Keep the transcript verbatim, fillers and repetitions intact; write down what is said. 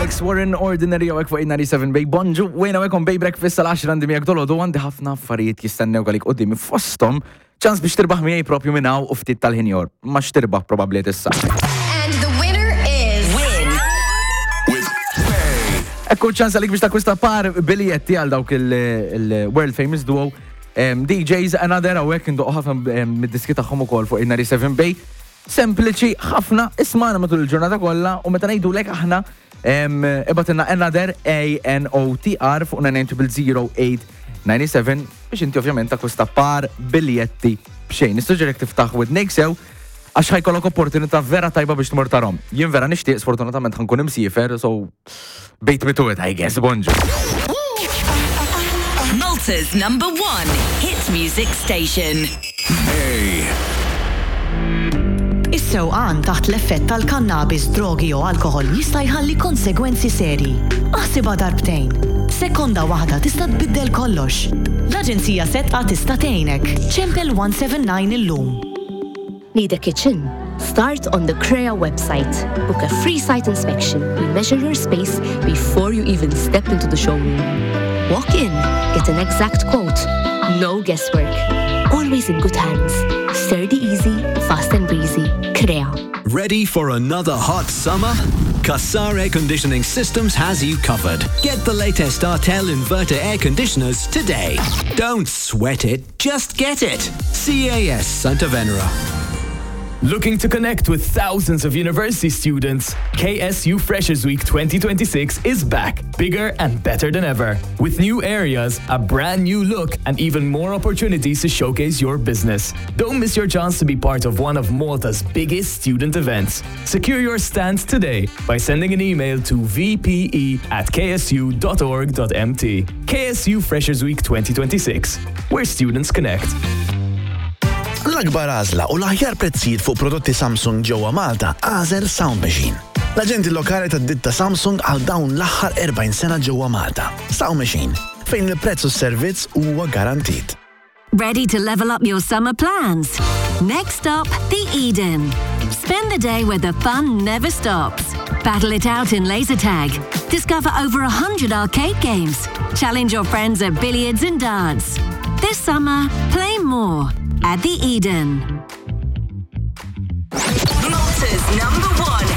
Alex Warren, Ordinary għawek fuq ninety-seven Bay Bonġu, wejna għekom Bay Breakfast għal-għaxra għandi miegħek dolodu għandi ħafna affarijiet jistennew għalik qoddimi fostom ċans biex tirbaħ miegħi propju minnaw u ftit tal-ħinjor. Ma xtirbaħ probabli tissa. And the winner is Win with Pay. Ekku ċans għalik biex takwista par biljetti għal dawk il-world famous duo um, D Js Another għawek nduqo ħafna mid-diski taħħom ukoll fuq ninety-seven Bay. Sempliċi ħafna ismana matul il-ġurnata kollha u meta ngħidulek aħna ibatilna Another A N O T R fuq nine zero zero zero eight nine seven biex inti ovvjament takwista par biljetti b'xejn. Nissuġġerek tiftaħ widnejk sew għax ħajkollok opportunità vera tajba biex tmur tarhom. Jien vera nixtieq sfortunatament ħankun imsiefer, so bejt me to it, I guess, bonġu. Malta's number one hit music station. Hey. Is-sewqan taħt l-effett tal-kannabis, drogi u alkohol jista' jħalli konsegwenzi seri. Aħsibha darbtejn. Sekonda waħda tista' tbiddel kollox. L-Aġenzija Settqa tista' tgħinek. Ċempel one seven nine illum. Need a kitchen? Start on the C R E A website. Book a free site inspection. We measure your space before you even step into the showroom. Walk in, get an exact quote. No guesswork. Always in good hands. Sturdy easy, fast and breezy. C R E A. Ready for another hot summer? Qassar Air Conditioning Systems has you covered. Get the latest Artel inverter air conditioners today. Don't sweat it, just get it. C A S Santa Venera. Looking to connect with thousands of university students? K S U Freshers Week twenty twenty-six is back, bigger and better than ever. With new areas, a brand new look, and even more opportunities to showcase your business. Don't miss your chance to be part of one of Malta's biggest student events. Secure your stand today by sending an email to v p e at k s u dot org dot m t. K S U Freshers Week twenty twenty-six, where students connect. L-akbar għażla u l-aħjar prezzijiet fuq prodotti Samsung ġewwa Malta għażel Sound Machine. L-aġenti lokali tad-ditta Samsung għal dawn l-aħħar erbgħin sena ġewwa Malta. Sound Machine, fejn il-prezz u s-servizz huwa garantit. Ready to level up your summer plans? Next up, the Eden. Spend the day where the fun never stops. Battle it out in laser tag. Discover over one hundred arcade games. Challenge your friends at billiards and darts. This summer, play more at the Eden.